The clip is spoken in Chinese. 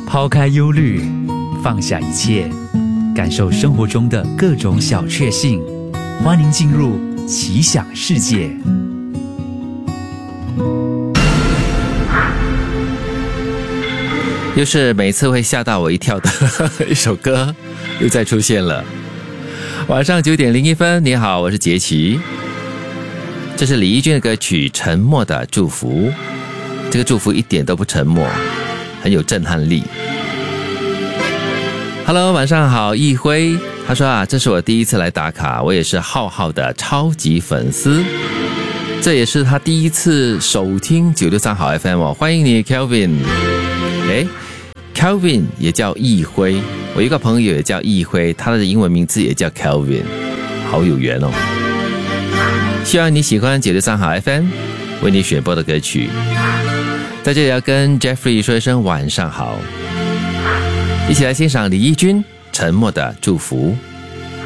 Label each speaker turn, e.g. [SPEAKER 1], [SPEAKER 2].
[SPEAKER 1] 抛开忧虑，放下一切，感受生活中的各种小确幸。欢迎进入奇想世界。
[SPEAKER 2] 又是每次会吓到我一跳的一首歌又再出现了。晚上9点01分，你好，我是杰奇。这是李翊君的歌曲《沉默的祝福》，这个祝福一点都不沉默，很有震撼力。Hello， 晚上好，易辉。他说这是我第一次来打卡，我也是浩浩的超级粉丝，这也是他第一次首听963好 FM 哦，欢迎你 Kelvin。Kelvin 也叫易辉，我一个朋友也叫易辉，他的英文名字也叫 Kelvin， 好有缘哦。希望你喜欢963好 FM 为你选播的歌曲。在这里要跟 Jeffrey 说一声晚上好，一起来欣赏李翊君《沉默的祝福》。